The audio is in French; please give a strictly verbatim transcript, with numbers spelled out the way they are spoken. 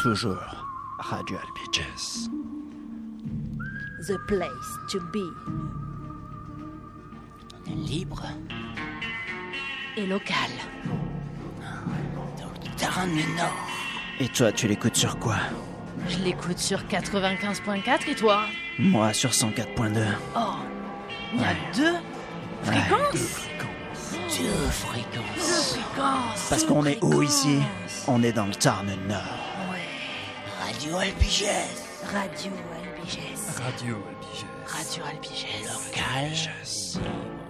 Toujours Radio Albiges. The place to be. On est libre. Et local. Dans le terrain du Nord. Et toi, tu l'écoutes sur quoi? Je l'écoute sur quatre-vingt-quinze point quatre et toi? Moi, sur cent quatre point deux. Oh, il y a Ouais. deux Ouais. fréquences? Deux fréquences. Deux fréquences. Parce deux qu'on est où fréquences. ici? On est dans le Tarn Nord. Ouais. Radio Albiges. Radio Albiges. Radio Albiges. Radio Albiges. Local. Libre.